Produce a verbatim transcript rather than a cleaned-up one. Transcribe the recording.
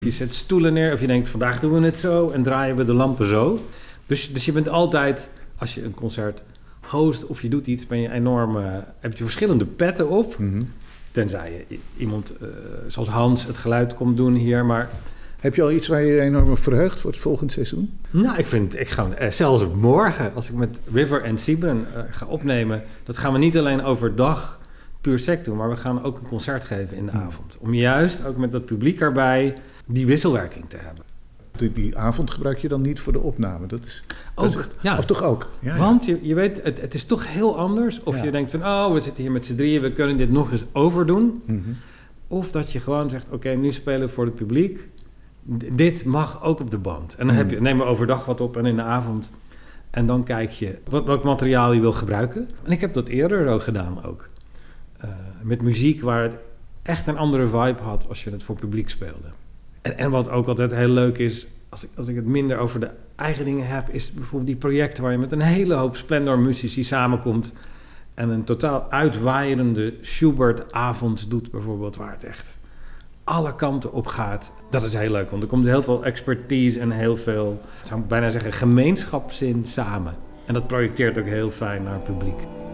Je zet stoelen neer of je denkt, vandaag doen we het zo en draaien we de lampen zo. Dus, dus je bent altijd, als je een concert host of je doet iets, ben je enorm, uh, heb je verschillende petten op. Mm-hmm. Tenzij je iemand uh, zoals Hans het geluid komt doen hier, maar... Heb je al iets waar je je enorm op verheugt voor het volgende seizoen? Nou, ik vind, ik ga uh, zelfs morgen, als ik met River en Sieben uh, ga opnemen, dat gaan we niet alleen overdag puur sec doen, maar we gaan ook een concert geven in de Hmm. avond. Om juist ook met dat publiek erbij die wisselwerking te hebben. Die, die avond gebruik je dan niet voor de opname? Dat is, Ook, dat is, ja. Of toch ook? Ja, Want je, je weet, het, het is toch heel anders. Of Ja. je denkt van, oh, we zitten hier met z'n drieën, we kunnen dit nog eens overdoen. Mm-hmm. Of dat je gewoon zegt, oké, okay, nu spelen we voor het publiek. D- dit mag ook op de band. En dan Mm. heb je, nemen we overdag wat op en in de avond. En dan kijk je wat, welk materiaal je wil gebruiken. En ik heb dat eerder ook gedaan ook. Uh, met muziek waar het echt een andere vibe had als je het voor publiek speelde. En, en wat ook altijd heel leuk is, als ik, als ik het minder over de eigen dingen heb, is bijvoorbeeld die projecten waar je met een hele hoop Splendor muzici samenkomt en een totaal uitwaaierende Schubert-avond doet bijvoorbeeld, waar het echt alle kanten op gaat. Dat is heel leuk, want er komt heel veel expertise en heel veel, zou ik bijna zeggen, gemeenschapszin samen. En dat projecteert ook heel fijn naar het publiek.